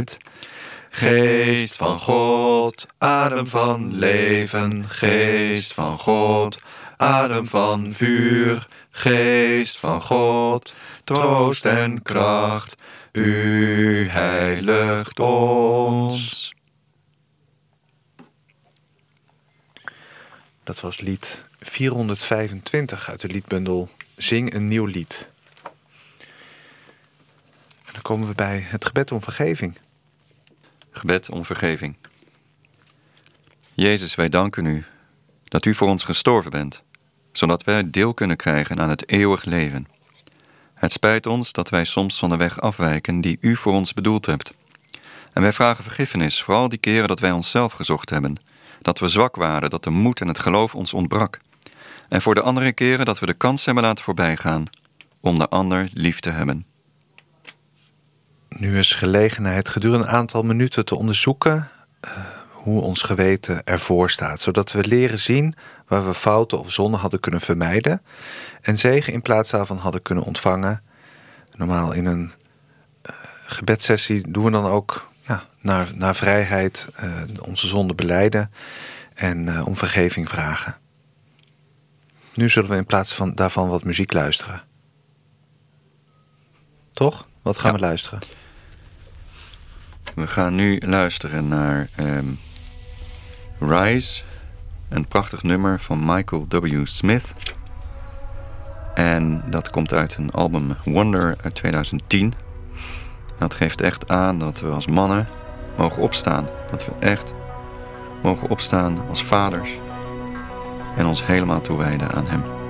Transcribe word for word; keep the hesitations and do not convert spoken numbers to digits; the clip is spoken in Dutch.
uit. Geest van God, adem van leven, geest van God, adem van vuur, geest van God, troost en kracht, u heiligt ons. Dat was lied vierhonderdvijfentwintig uit de liedbundel Zing een nieuw lied. En dan komen we bij het gebed om vergeving. Gebed om vergeving. Jezus, wij danken u dat u voor ons gestorven bent, zodat wij deel kunnen krijgen aan het eeuwig leven. Het spijt ons dat wij soms van de weg afwijken die u voor ons bedoeld hebt. En wij vragen vergiffenis voor al die keren dat wij onszelf gezocht hebben, dat we zwak waren, dat de moed en het geloof ons ontbrak. En voor de andere keren dat we de kans hebben laten voorbijgaan om de ander lief te hebben. Nu is gelegenheid gedurende een aantal minuten te onderzoeken uh, hoe ons geweten ervoor staat, zodat we leren zien waar we fouten of zonden hadden kunnen vermijden en zegen in plaats daarvan hadden kunnen ontvangen. Normaal in een uh, gebedssessie doen we dan ook ja, naar, naar vrijheid uh, onze zonden belijden en uh, om vergeving vragen. Nu zullen we in plaats van daarvan wat muziek luisteren. Toch? Wat gaan ja. we luisteren? We gaan nu luisteren naar um, Rise, een prachtig nummer van Michael W. Smith. En dat komt uit een album Wonder uit tweeduizend tien. Dat geeft echt aan dat we als mannen mogen opstaan. Dat we echt mogen opstaan als vaders en ons helemaal toewijden aan hem.